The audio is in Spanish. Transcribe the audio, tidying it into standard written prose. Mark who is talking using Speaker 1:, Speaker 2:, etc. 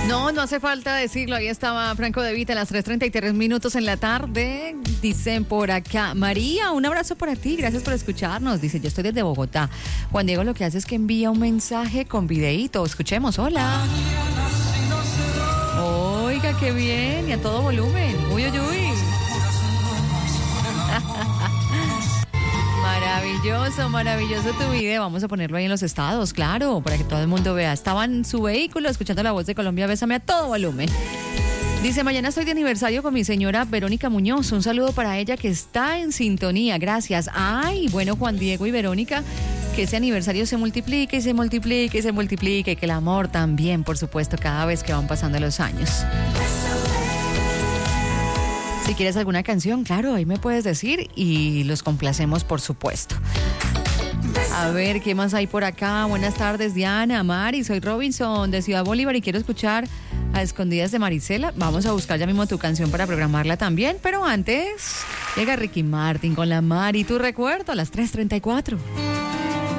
Speaker 1: No, no hace falta decirlo. Ahí estaba Franco De Vita a las 3:33 en la tarde. Dicen por acá, María, un abrazo para ti. Gracias por escucharnos. Dice, yo estoy desde Bogotá. Juan Diego lo que hace es que envía un mensaje con videíto. Escuchemos, hola. Oiga, qué bien. Y a todo volumen. Uy, uy, uy. Maravilloso, maravilloso tu video. Vamos a ponerlo ahí en los estados, claro, para que todo el mundo vea. Estaba en su vehículo escuchando La Voz de Colombia. Bésame a todo volumen. Dice, mañana estoy de aniversario con mi señora Verónica Muñoz. Un saludo para ella que está en sintonía. Gracias. Ay, bueno, Juan Diego y Verónica, que ese aniversario se multiplique y se multiplique y se multiplique. Y que el amor también, por supuesto, cada vez que van pasando los años. Si quieres alguna canción, claro, ahí me puedes decir y los complacemos, por supuesto. A ver, ¿qué más hay por acá? Buenas tardes, Diana, Mari, soy Robinson de Ciudad Bolívar y quiero escuchar a Escondidas de Marisela. Vamos a buscar ya mismo tu canción para programarla también, pero antes llega Ricky Martin con la Mari, tu recuerdo a las 3:34.